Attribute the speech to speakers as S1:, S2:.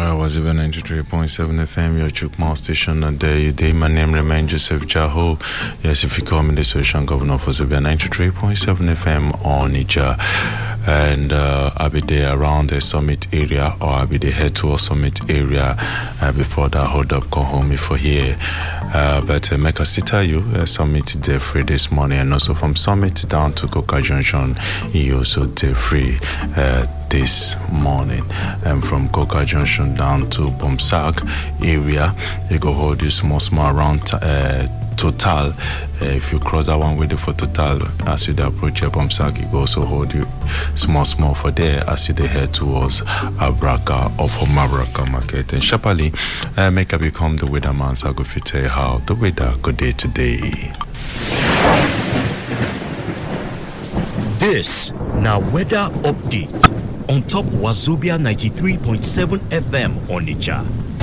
S1: Was even 93.7 FM, your Chukma station, and day my name remains Joseph Jaho. Yes, if you call me the Social Governor for Zubia 93.7 FM on Niger. And I'll be there around the summit area, or I'll be there head towards summit area before that hold up come home for here. But make us tell you, summit day free this morning, and also from summit down to Coca Junction, you also day free this morning. And from Coca Junction down to Bomsak area, you go hold you small around Total. If you cross that one way for Total, as you approach Bomsak, you go also hold you small for there as you head towards Abraka or from Abraka Market. And Shapali, make a become the weatherman, so I go tell you how the weather good day today.
S2: This now weather update on top Wazobia 93.7 FM on Onitsha.